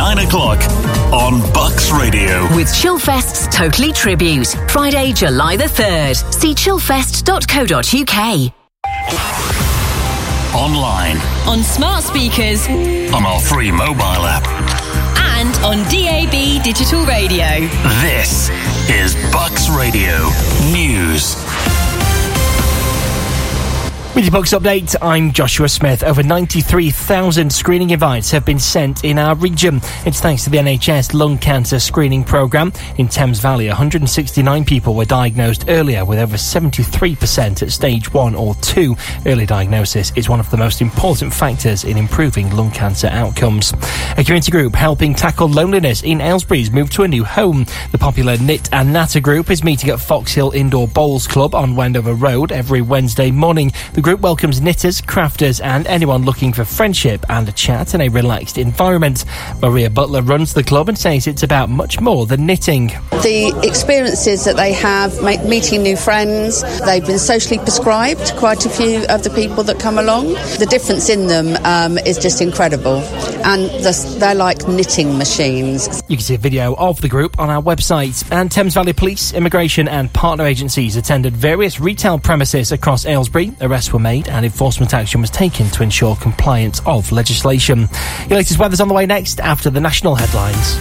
9 o'clock on Bucks Radio. With Chillfest's Totally Tribute, Friday, July the 3rd. See chillfest.co.uk. Online. On smart speakers. On our free mobile app. And on DAB Digital Radio. This is Bucks Radio News. With your Bucks update, I'm Joshua Smith. Over 93,000 screening invites have been sent in our region. It's thanks to the NHS lung cancer screening programme. In Thames Valley, 169 people were diagnosed earlier, with over 73% at stage 1 or 2. Early diagnosis is one of the most important factors in improving lung cancer outcomes. A community group helping tackle loneliness in Aylesbury's moved to a new home. The popular Knit and Natter group is meeting at Foxhill Indoor Bowls Club on Wendover Road every Wednesday morning. The group welcomes knitters, crafters and anyone looking for friendship and a chat in a relaxed environment. Maria Butler runs the club and says it's about much more than knitting. The experiences that they have, meeting new friends, they've been socially prescribed, quite a few of the people that come along. The difference in them is just incredible, and they're like knitting machines. You can see a video of the group on our website. And Thames Valley Police, immigration and partner agencies attended various retail premises across Aylesbury. Arrests were made and enforcement action was taken to ensure compliance of legislation. Your latest weather's on the way next after the national headlines.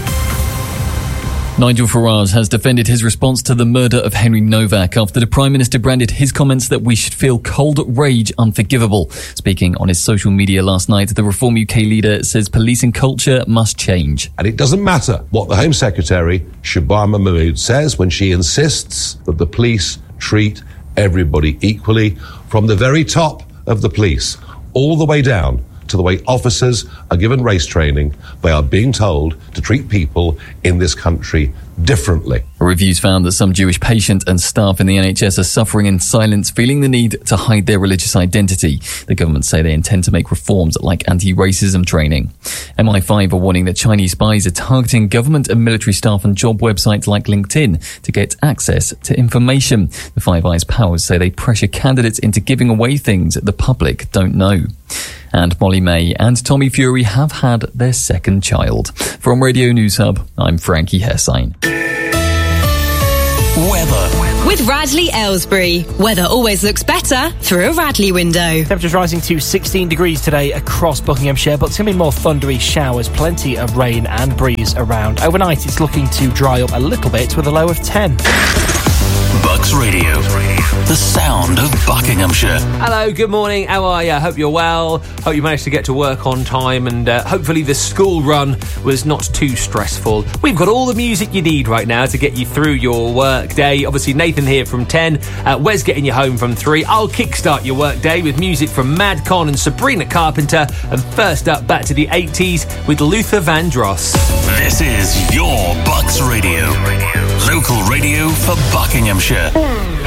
Nigel Farage has defended his response to the murder of Henry Novak after the Prime Minister branded his comments that we should feel cold rage unforgivable. Speaking on his social media last night, the Reform UK leader says policing culture must change. And it doesn't matter what the Home Secretary, Shabana Mahmood, says when she insists that the police treat everybody equally, from the very top of the police all the way down to the way officers are given race training. They are being told to treat people in this country differently. Reviews found that some Jewish patients and staff in the NHS are suffering in silence, feeling the need to hide their religious identity. The government say they intend to make reforms like anti-racism training. MI5 are warning that Chinese spies are targeting government and military staff on job websites like LinkedIn to get access to information. The Five Eyes powers say they pressure candidates into giving away things the public don't know. And Molly May and Tommy Fury have had their second child. From Radio News Hub, I'm Frankie Hessine. Weather. With Radley Aylesbury. Weather always looks better through a Radley window. Temperatures rising to 16 degrees today across Buckinghamshire, but it's going to be more thundery showers, plenty of rain and breeze around. Overnight, it's looking to dry up a little bit with a low of 10. Bucks Radio, the sound of Buckinghamshire. Hello, good morning. How are you? Hope you're well. Hope you managed to get to work on time, and hopefully the school run was not too stressful. We've got all the music you need right now to get you through your work day. Obviously, Nathan here from 10. Wes getting you home from 3. I'll kickstart your work day with music from Mad Con and Sabrina Carpenter. And first up, back to the 80s with Luther Vandross. This is your Bucks Radio. Local radio for Buckinghamshire.